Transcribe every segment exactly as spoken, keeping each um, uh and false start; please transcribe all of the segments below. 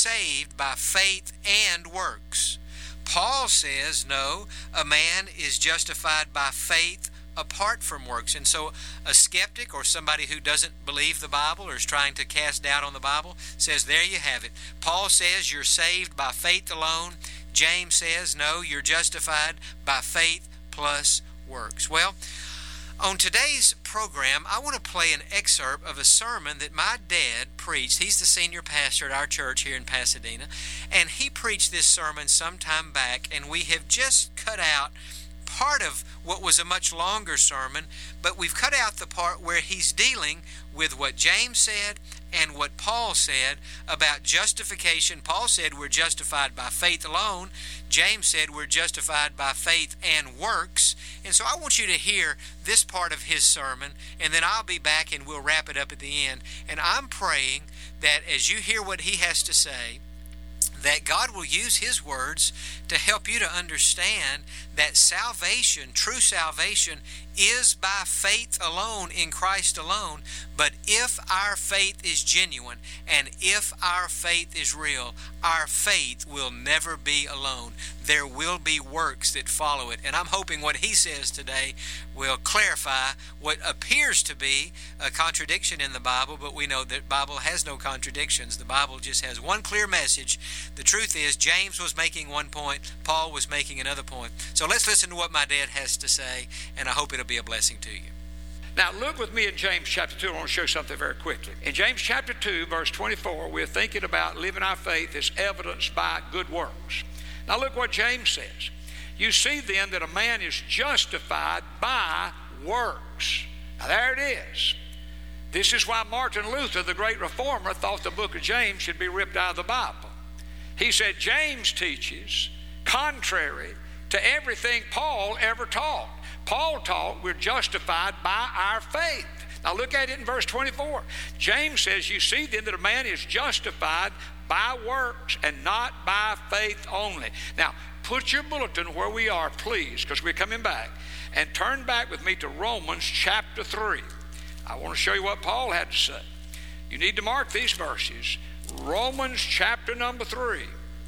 saved by faith and works. Paul says, no, a man is justified by faith apart from works. And so a skeptic or somebody who doesn't believe the Bible or is trying to cast doubt on the Bible says, there you have it. Paul says you're saved by faith alone. James says, no, you're justified by faith plus works. Well, on today's program, I want to play an excerpt of a sermon that my dad preached. He's the senior pastor at our church here in Pasadena, and he preached this sermon some time back, and we have just cut out part of what was a much longer sermon, but we've cut out the part where he's dealing with what James said and what Paul said about justification. Paul said we're justified by faith alone. James said we're justified by faith and works. And so I want you to hear this part of his sermon, and then I'll be back and we'll wrap it up at the end. And I'm praying that as you hear what he has to say, that God will use his words to help you to understand that salvation, true salvation, is by faith alone in Christ alone. But if our faith is genuine and if our faith is real, our faith will never be alone. There will be works that follow it. And I'm hoping what he says today will clarify what appears to be a contradiction in the Bible, but we know that the Bible has no contradictions. The Bible just has one clear message. The truth is, James was making one point, Paul was making another point. So let's listen to what my dad has to say, and I hope it'll be a blessing to you. Now look with me in James chapter two. I want to show you something very quickly. In James chapter two, verse twenty-four, we're thinking about living our faith as evidenced by good works. Now look what James says. You see then that a man is justified by works. Now there it is. This is why Martin Luther, the great reformer, thought the book of James should be ripped out of the Bible. He said James teaches contrary to everything Paul ever taught. Paul taught we're justified by our faith. Now look at it in verse twenty-four. James says, you see then that a man is justified by works and not by faith only. Now put your bulletin where we are, please, because we're coming back, and turn back with me to Romans chapter three. I want to show you what Paul had to say. You need to mark these verses. Romans chapter number three.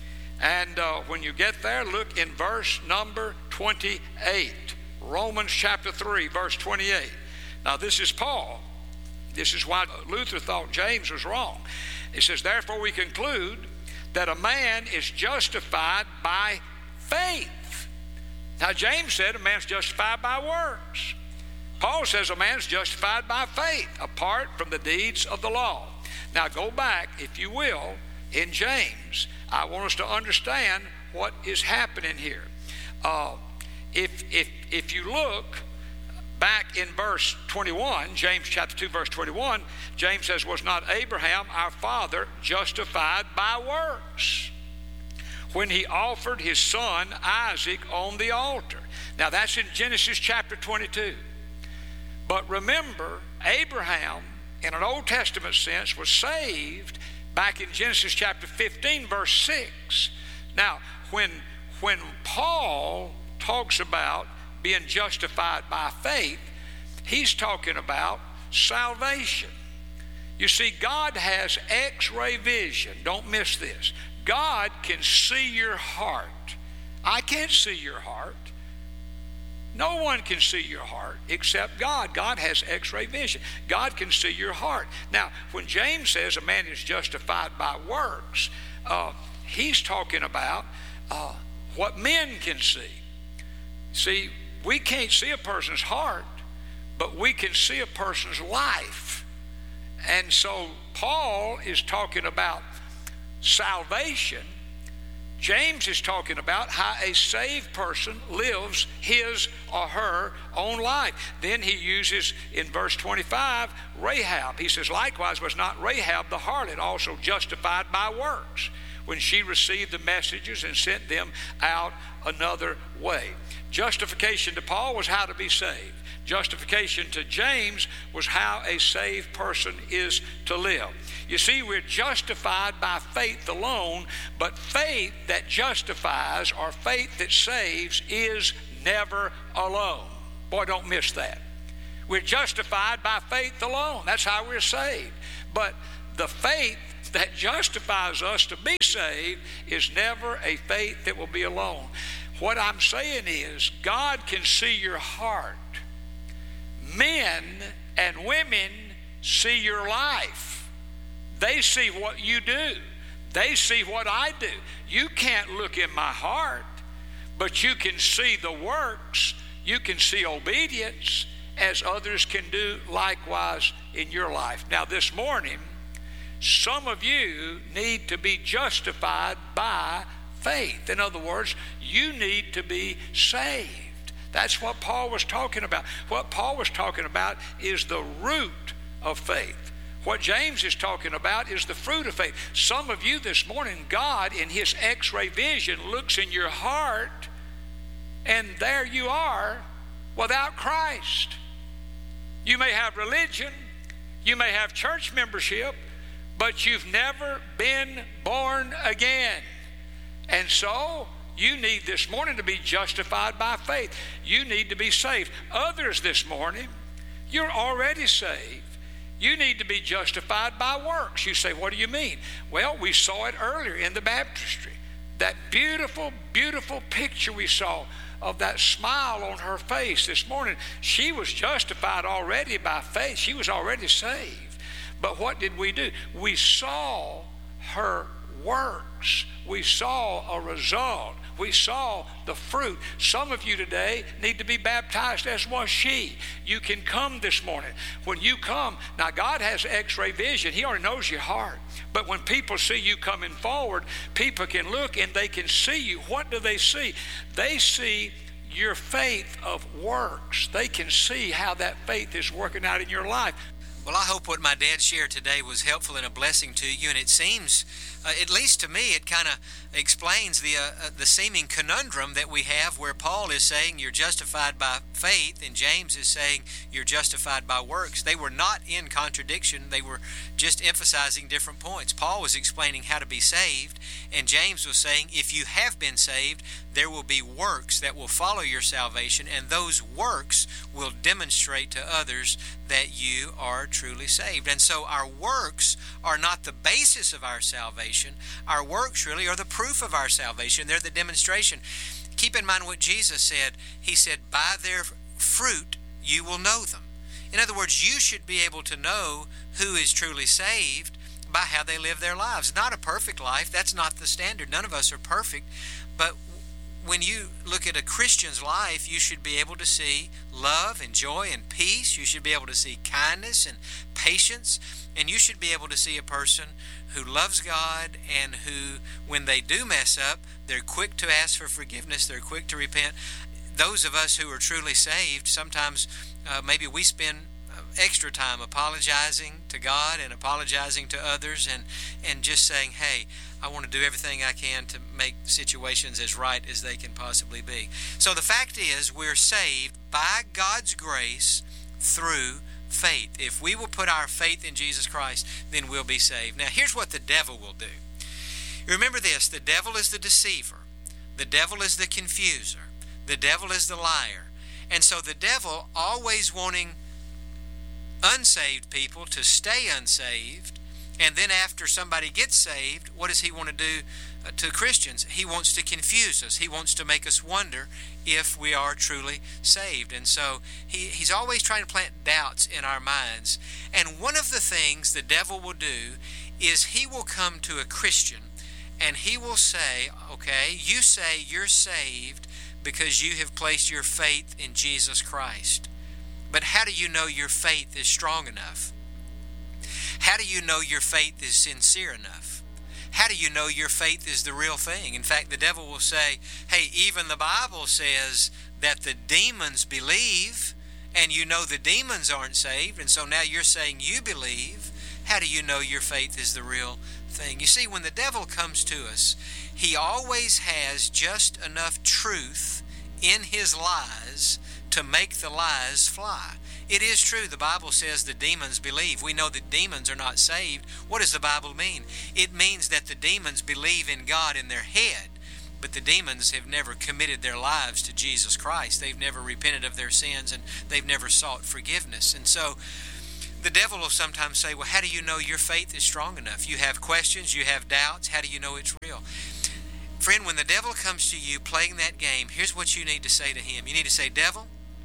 And uh, when you get there, look in verse number twenty-eight. Romans chapter three, verse twenty-eight. Now this is Paul. This is why Luther thought James was wrong. He says, therefore we conclude that a man is justified by faith. Now James said a man's justified by works. Paul says a man's justified by faith apart from the deeds of the law. Now go back, if you will, in James. I want us to understand what is happening here. Uh, if, if, if you look back in verse twenty-one, James chapter two, verse twenty-one, James says, was not Abraham our father justified by works when he offered his son Isaac on the altar? Now that's in Genesis chapter twenty-two. But remember, Abraham, in an Old Testament sense, was saved back in Genesis chapter fifteen, verse six. Now, when, when Paul talks about being justified by faith, he's talking about salvation. You see, God has X-ray vision. Don't miss this. God can see your heart. I can't see your heart. No one can see your heart except God. God has X-ray vision. God can see your heart. Now, when James says a man is justified by works, uh, he's talking about uh, what men can see. See, we can't see a person's heart, but we can see a person's life. And so Paul is talking about salvation. James is talking about how a saved person lives his or her own life. Then he uses in verse twenty-five, Rahab. He says, likewise was not Rahab the harlot also justified by works when she received the messages and sent them out another way. Justification to Paul was how to be saved. Justification to James was how a saved person is to live. You see, we're justified by faith alone, but faith that justifies or faith that saves is never alone. Boy, don't miss that. We're justified by faith alone. That's how we're saved. But the faith that justifies us to be saved is never a faith that will be alone. What I'm saying is, God can see your heart. Men and women see your life. They see what you do. They see what I do. You can't look in my heart, but you can see the works. You can see obedience as others can do likewise in your life. Now this morning, some of you need to be justified by faith. In other words, you need to be saved. That's what Paul was talking about. What Paul was talking about is the root of faith. What James is talking about is the fruit of faith. Some of you this morning, God in his x-ray vision looks in your heart, and there you are without Christ. You may have religion, you may have church membership, but you've never been born again. And so you need this morning to be justified by faith. You need to be saved. Others this morning, you're already saved. You need to be justified by works. You say, what do you mean? Well, we saw it earlier in the baptistry. That beautiful, beautiful picture we saw of that smile on her face this morning. She was justified already by faith. She was already saved. But what did we do? We saw her works. We saw a result. We saw the fruit. Some of you today need to be baptized as was she. You can come this morning. When you come, now God has x-ray vision. He already knows your heart. But when people see you coming forward, people can look and they can see you. What do they see? They see your faith of works. They can see how that faith is working out in your life. Well, I hope what my dad shared today was helpful and a blessing to you, and it seems, uh, at least to me, it kind of explains the uh, uh, the seeming conundrum that we have where Paul is saying you're justified by faith and James is saying you're justified by works. They were not in contradiction. They were just emphasizing different points. Paul was explaining how to be saved, and James was saying if you have been saved, there will be works that will follow your salvation, and those works will demonstrate to others that you are truly saved. And so our works are not the basis of our salvation. Our works really are the proof of our salvation. They're the demonstration. Keep in mind what Jesus said. He said, by their fruit you will know them. In other words, you should be able to know who is truly saved by how they live their lives. Not a perfect life. That's not the standard. None of us are perfect. But when you look at a Christian's life, you should be able to see love and joy and peace. You should be able to see kindness and patience. And you should be able to see a person who loves God and who, when they do mess up, they're quick to ask for forgiveness. They're quick to repent. Those of us who are truly saved, sometimes uh, maybe we spend extra time apologizing to God and apologizing to others and, and just saying, hey, I want to do everything I can to make situations as right as they can possibly be. So the fact is, we're saved by God's grace through faith. If we will put our faith in Jesus Christ, then we'll be saved. Now, here's what the devil will do. Remember this, the devil is the deceiver. The devil is the confuser. The devil is the liar. And so the devil, always wanting unsaved people to stay unsaved, and then after somebody gets saved, what does he want to do uh, to Christians? He wants to confuse us. He wants to make us wonder if we are truly saved. And so he, he's always trying to plant doubts in our minds. And one of the things the devil will do is he will come to a Christian and he will say, okay, you say you're saved because you have placed your faith in Jesus Christ. But how do you know your faith is strong enough? How do you know your faith is sincere enough? How do you know your faith is the real thing? In fact, the devil will say, hey, even the Bible says that the demons believe, and you know the demons aren't saved, and so now you're saying you believe. How do you know your faith is the real thing? You see, when the devil comes to us, he always has just enough truth in his lies to make the lies fly. It is true, the Bible says the demons believe. We know that demons are not saved. What does the Bible mean? It means that the demons believe in God in their head, but the demons have never committed their lives to Jesus Christ. They've never repented of their sins, and they've never sought forgiveness. And so The devil will sometimes say, well, how do you know your faith is strong enough? You have questions, you have doubts. How do you know it's real? Friend, when the devil comes to you playing that game, here's what you need to say to him. You need to say, devil,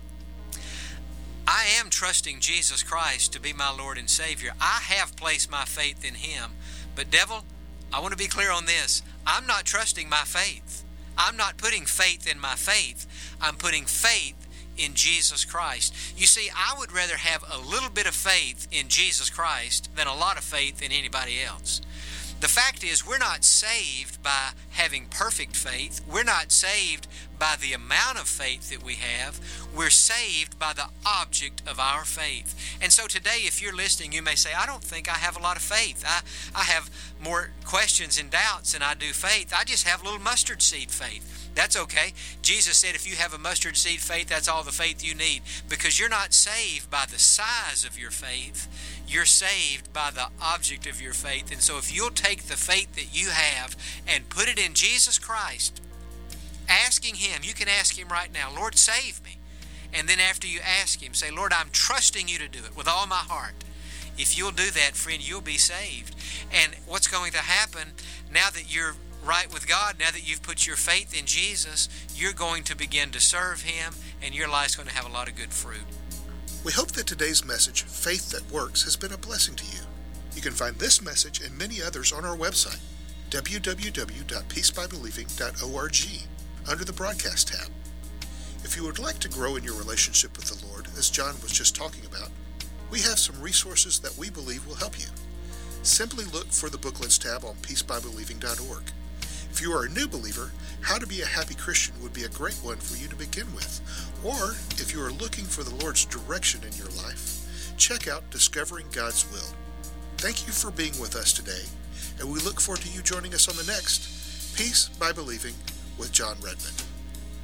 I am trusting Jesus Christ to be my Lord and Savior. I have placed my faith in him. But devil, I want to be clear on this. I'm not trusting my faith. I'm not putting faith in my faith. I'm putting faith in Jesus Christ. You see, I would rather have a little bit of faith in Jesus Christ than a lot of faith in anybody else. The fact is, we're not saved by having perfect faith. We're not saved by the amount of faith that we have. We're saved by the object of our faith. And so today, if you're listening, you may say, I don't think I have a lot of faith. I, I have more questions and doubts than I do faith. I just have a little mustard seed faith. That's okay. Jesus said if you have a mustard seed faith, that's all the faith you need, because you're not saved by the size of your faith. You're saved by the object of your faith. And so if you'll take the faith that you have and put it in Jesus Christ, asking him, you can ask him right now, Lord, save me. And then after you ask him, say, Lord, I'm trusting you to do it with all my heart. If you'll do that, friend, you'll be saved. And what's going to happen now that you're right with God, now that you've put your faith in Jesus, you're going to begin to serve him, and your life's going to have a lot of good fruit. We hope that today's message, Faith That Works, has been a blessing to you. You can find this message and many others on our website, w w w dot peace by believing dot org, under the Broadcast tab. If you would like to grow in your relationship with the Lord, as John was just talking about, we have some resources that we believe will help you. Simply look for the Booklets tab on peace by believing dot org. If you are a new believer, How to Be a Happy Christian would be a great one for you to begin with. Or, if you are looking for the Lord's direction in your life, check out Discovering God's Will. Thank you for being with us today, and we look forward to you joining us on the next Peace by Believing with John Redmond.